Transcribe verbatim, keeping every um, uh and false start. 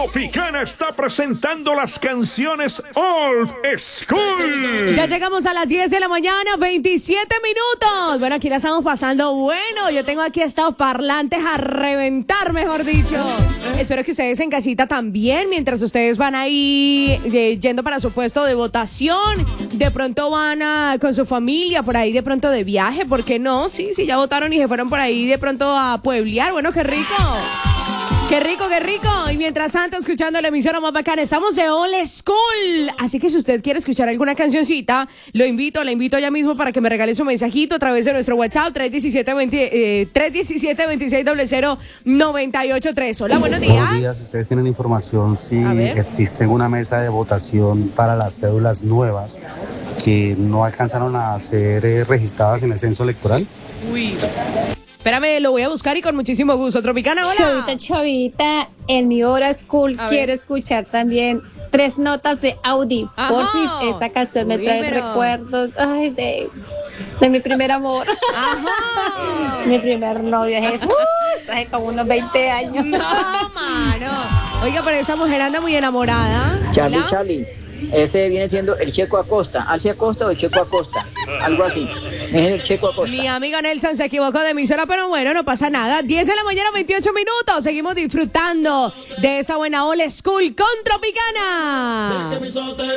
Tropicana está presentando las canciones Old School. Ya llegamos a las diez de la mañana, veintisiete minutos. Bueno, aquí la estamos pasando bueno. Yo tengo aquí estos parlantes a reventar, mejor dicho. Espero que ustedes en casita también, mientras ustedes van ahí eh, yendo para su puesto de votación. De pronto van a, con su familia por ahí de pronto de viaje, ¿por qué no? Sí, sí, ya votaron y se fueron por ahí de pronto a pueblear. Bueno, qué rico. Qué rico, qué rico. Y mientras tanto, escuchando la emisora más bacana, estamos de Old School. Así que si usted quiere escuchar alguna cancioncita, lo invito, la invito ya mismo para que me regale su mensajito a través de nuestro WhatsApp tres uno siete, veinte, eh, tres uno siete, veintiséis cero cero, noventa y ocho tres. Hola, buenos días. Buenos días. Ustedes tienen información si A ver. existe una mesa de votación para las cédulas nuevas que no alcanzaron a ser eh, registradas en el censo electoral. Uy. Espérame, lo voy a buscar y con muchísimo gusto. Tropicana, hola. Chavita, chavita, en mi hora school A quiero ver. escuchar también Tres Notas de Audi. Ajá. Porfis, esta canción me Uy, trae pero- recuerdos ay, de, de mi primer amor. Ajá. Mi primer novio, hace, uh, hace como unos veinte años. No, mano. Oiga, pero esa mujer anda muy enamorada. Charlie, Hola. Charlie, ese viene siendo el Checo Acosta, Alce Acosta o el Checo Acosta, algo así, es el Checo Acosta. Mi amigo Nelson se equivocó de emisora, pero bueno, no pasa nada. diez de la mañana, veintiocho minutos. Seguimos disfrutando de esa buena Old School con Tropicana.